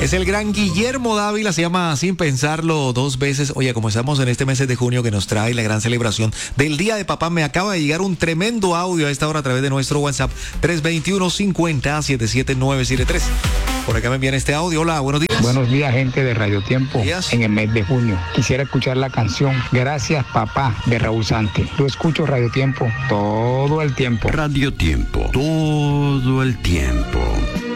Es el gran Guillermo Dávila, se llama Sin Pensarlo dos veces. Oye, como estamos en este mes de junio que nos trae la gran celebración del Día de Papá, me acaba de llegar un tremendo audio a esta hora a través de nuestro WhatsApp 321-50-77973. Por acá me envían este audio. Hola, buenos días. Buenos días, gente de Radio Tiempo. En el mes de junio quisiera escuchar la canción Gracias Papá de Raúl Sante. Yo escucho Radio Tiempo todo el tiempo. Radio Tiempo, todo el tiempo.